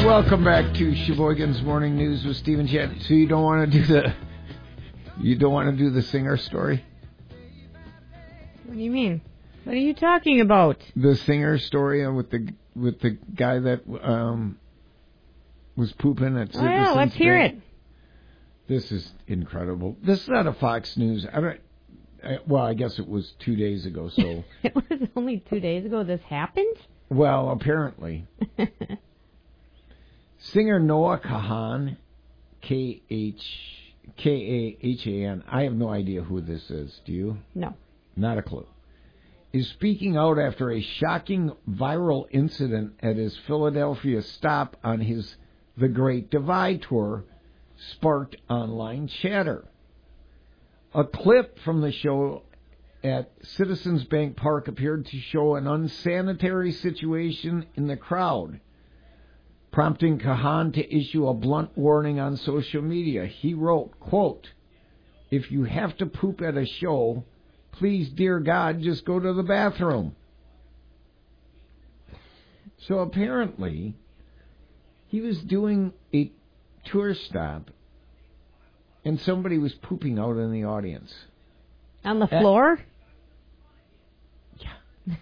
Welcome back to Sheboygan's Morning News with Stephen Chan. So you don't want to do the singer story? What do you mean? What are you talking about? The singer story with the guy that was pooping at Citizens yeah, let's hear it. This is incredible. This is out of Fox News. I guess it was 2 days ago. So it was only 2 days ago this happened? Well, apparently. Singer Noah Kahan, Kahan. I have no idea who this is. Do you? No. Not a clue. Is speaking out after a shocking viral incident at his Philadelphia stop on his The Great Divide tour sparked online chatter. A clip from the show at Citizens Bank Park appeared to show an unsanitary situation in the crowd, prompting Kahan to issue a blunt warning on social media. He wrote, quote, "If you have to poop at a show, please, dear God, just go to the bathroom." So apparently, he was doing a tour stop, and somebody was pooping out in the audience. On the floor? Yeah.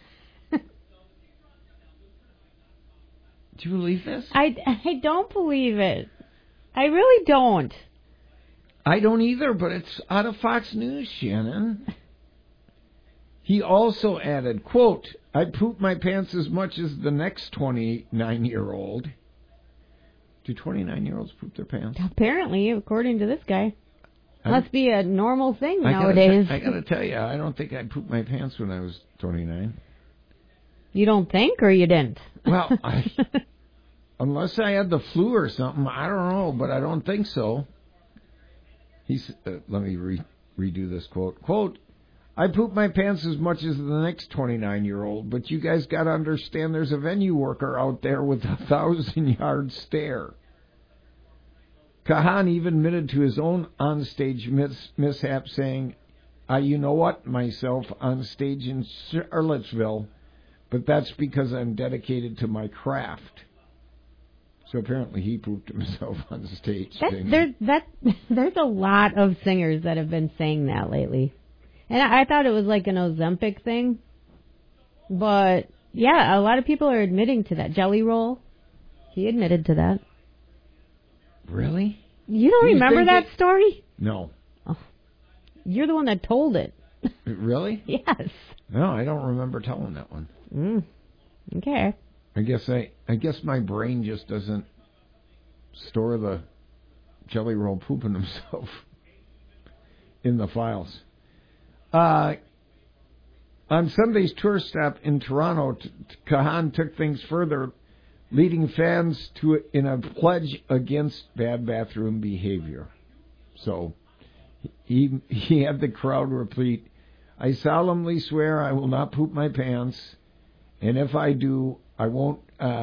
Do you believe this? I don't believe it. I really don't. I don't either, but it's out of Fox News, Shannon. He also added, quote, "I poop my pants as much as the next 29-year-old. Do 29-year-olds poop their pants? Apparently, according to this guy. Must be a normal thing nowadays. I gotta tell you, I don't think I pooped my pants when I was 29. You don't think, or you didn't? Well, unless I had the flu or something, I don't know, but I don't think so. Let me redo this quote. Quote, "I poop my pants as much as the next 29-year-old, but you guys got to understand there's a venue worker out there with a 1,000-yard stare." Kahan even admitted to his own onstage mishap, saying, "You know what, myself on stage in Charlottesville, but that's because I'm dedicated to my craft." So apparently he pooped himself on stage. There's a lot of singers that have been saying that lately. And I thought it was like an Ozempic thing. But, yeah, a lot of people are admitting to that. Jelly Roll, he admitted to that. Really? You don't remember that story? No. Oh, you're the one that told it. Really? Yes. No, I don't remember telling that one. Okay. I guess my brain just doesn't store the Jelly Roll pooping himself in the files. On Sunday's tour stop in Toronto, Kahan took things further, leading fans in a pledge against bad bathroom behavior. So he had the crowd repeat, "I solemnly swear I will not poop my pants, and if I do, I won't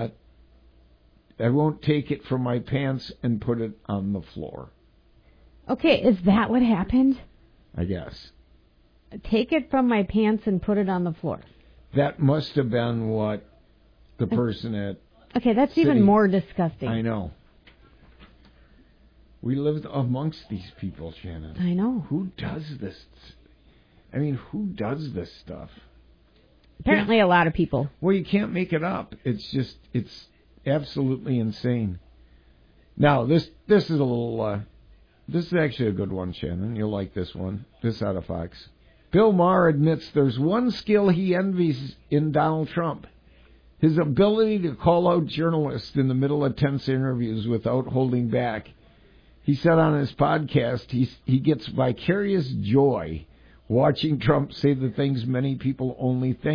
take it from my pants and put it on the floor." Okay, is that what happened? I guess. Take it from my pants and put it on the floor. That must have been what the person at... Okay, that's even more disgusting. I know. We lived amongst these people, Shannon. I know. Who does this? I mean, who does this stuff? Apparently a lot of people. Well, you can't make it up. It's absolutely insane. Now, this is a little... this is actually a good one, Shannon. You'll like this one. This is out of Fox. Bill Maher admits there's one skill he envies in Donald Trump: his ability to call out journalists in the middle of tense interviews without holding back. He said on his podcast he gets vicarious joy watching Trump say the things many people only think.